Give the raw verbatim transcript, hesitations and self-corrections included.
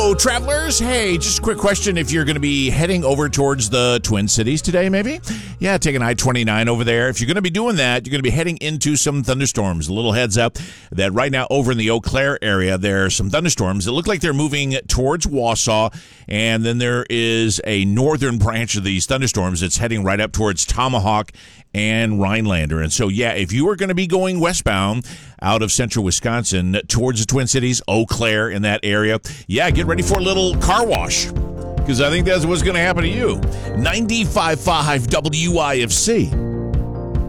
Hello, travelers. Hey, just a quick question. If you're going to be heading over towards the Twin Cities today, maybe? Yeah, taking I twenty-nine over there. If you're going to be doing that, you're going to be heading into some thunderstorms. A little heads up that right now over in the Eau Claire area, there are some thunderstorms that look like they're moving towards Wausau. And then there is a northern branch of these thunderstorms that's heading right up towards Tomahawk and Rhinelander. And so, yeah, if you are going to be going westbound out of central Wisconsin towards the Twin Cities, Eau Claire in that area, yeah, get ready for a little car wash, because I think that's what's going to happen to you. ninety-five point five W I F C.